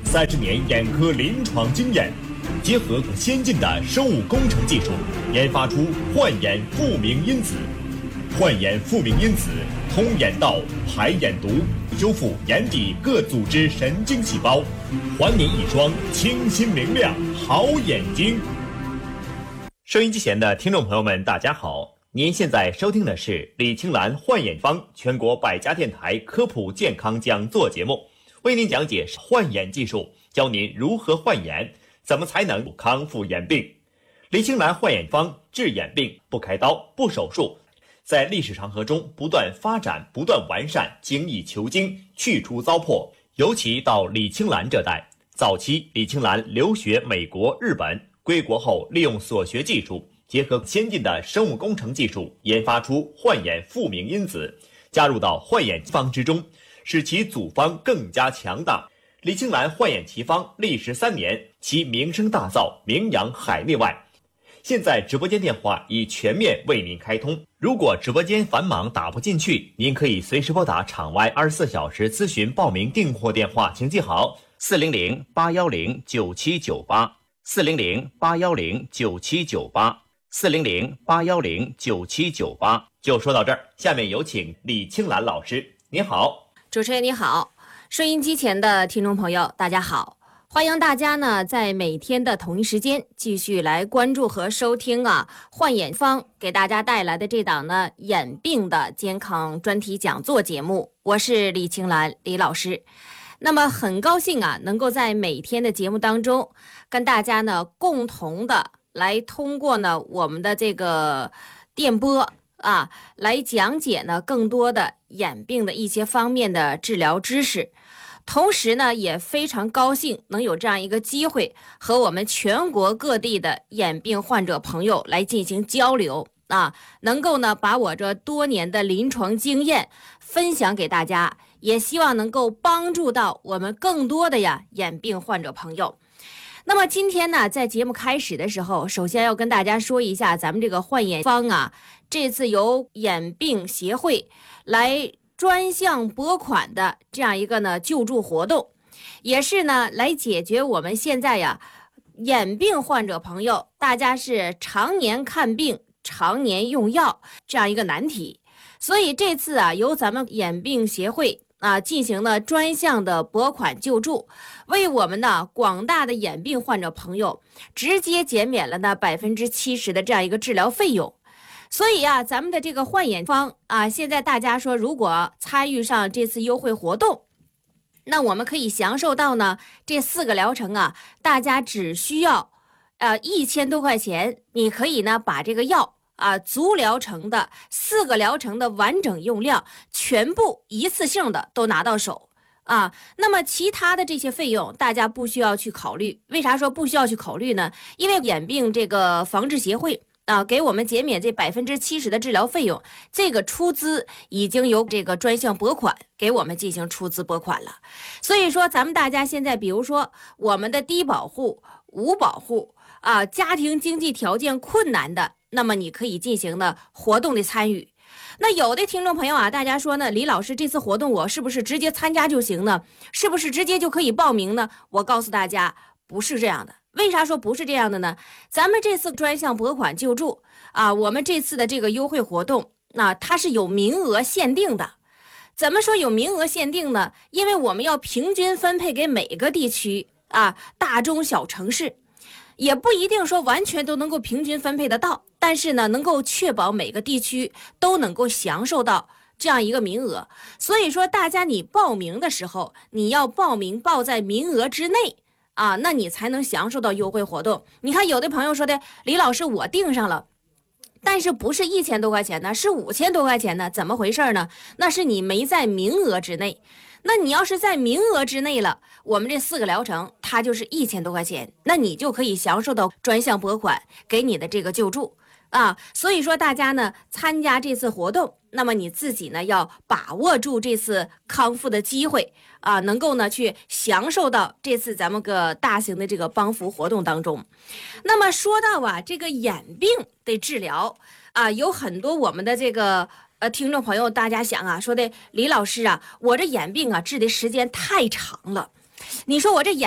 30年眼科临床经验，结合先进的生物工程技术，研发出焕眼复明因子。焕眼复明因子通眼道、排眼毒，修复眼底各组织神经细胞，还您一双清新明亮好眼睛。收音机前的听众朋友们，大家好，您现在收听的是李青兰焕眼方全国百家电台科普健康讲座节目，为您讲解焕眼技术，教您如何焕眼，怎么才能康复眼病。李青兰焕眼方治眼病不开刀不手术，在历史长河中不断发展，不断完善，精益求精，去除糟粕。尤其到李青兰这代，早期李青兰留学美国、日本，归国后利用所学技术，结合先进的生物工程技术，研发出焕眼复明因子，加入到焕眼方之中，使其组方更加强大。李青兰焕眼奇方历时3年，其名声大噪，名扬海内外。现在直播间电话已全面为您开通，如果直播间繁忙打不进去，您可以随时拨打场外24小时咨询报名订货电话，请记好400-810-9798 400-810-9798 400-810-9798。就说到这儿，下面有请李青兰老师。您好。 主持人你好，收音机前的听众朋友大家好，欢迎大家呢在每天的同一时间继续来关注和收听焕眼方给大家带来的这档呢眼病的健康专题讲座节目，我是李青兰李老师。那么很高兴能够在每天的节目当中跟大家呢共同的来通过呢我们的这个电波来讲解呢更多的眼病的一些方面的治疗知识，同时呢也非常高兴能有这样一个机会和我们全国各地的眼病患者朋友来进行交流能够呢把我这多年的临床经验分享给大家，也希望能够帮助到我们更多的眼病患者朋友。那么今天呢在节目开始的时候，首先要跟大家说一下咱们这个焕眼方这次由眼病协会来专项拨款的这样一个呢救助活动，也是呢来解决我们现在眼病患者朋友大家是常年看病常年用药这样一个难题。所以这次由咱们眼病协会进行了专项的拨款救助，为我们呢广大的眼病患者朋友直接减免了呢70%的这样一个治疗费用。所以咱们的这个焕眼方现在大家说如果参与上这次优惠活动，那我们可以享受到呢这4个疗程大家只需要1000多块钱，你可以呢把这个药足疗程的4个疗程的完整用量全部一次性的都拿到手那么其他的这些费用大家不需要去考虑。为啥说不需要去考虑呢？因为眼病这个防治协会给我们减免这70%的治疗费用，这个出资已经由这个专项拨款给我们进行出资拨款了。所以说咱们大家现在比如说我们的低保户、无保户家庭经济条件困难的，那么你可以进行呢活动的参与。那有的听众朋友大家说呢，李老师这次活动我是不是直接参加就行呢？是不是直接就可以报名呢？我告诉大家不是这样的。为啥说不是这样的呢？咱们这次专项拨款救助我们这次的这个优惠活动它是有名额限定的。怎么说有名额限定呢？因为我们要平均分配给每个地区大中小城市，也不一定说完全都能够平均分配得到，但是呢能够确保每个地区都能够享受到这样一个名额。所以说大家你报名的时候，你要报名报在名额之内那你才能享受到优惠活动。你看有的朋友说的，李老师我订上了，但是不是1000多块钱呢，是5000多块钱呢，怎么回事呢？那是你没在名额之内。那你要是在名额之内了，我们这4个疗程它就是1000多块钱，那你就可以享受到专项拨款给你的这个救助所以说大家呢参加这次活动，那么你自己呢要把握住这次康复的机会能够呢去享受到这次咱们个大型的这个帮扶活动当中。那么说到这个眼病的治疗有很多我们的这个听众朋友大家想说的，李老师我这眼病治的时间太长了，你说我这眼